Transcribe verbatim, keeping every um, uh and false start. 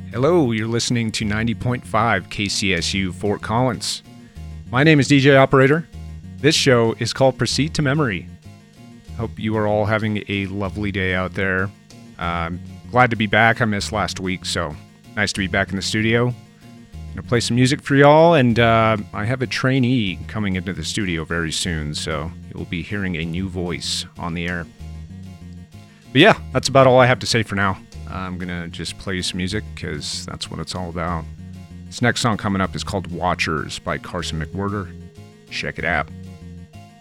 Hello, you're listening to ninety point five K C S U Fort Collins. My name is D J Operator. This show is called Proceed to Memory. Hope you are all having a lovely day out there. Um, glad to be back. I missed last week, so nice to be back in the studio. I'm going to play some music for y'all, and uh, I have a trainee coming into the studio very soon, so you'll be hearing a new voice on the air. But yeah, that's about all I have to say for now. I'm going to just play you some music because that's what it's all about. This next song coming up is called Watchers by Carson McWhirter. Check it out.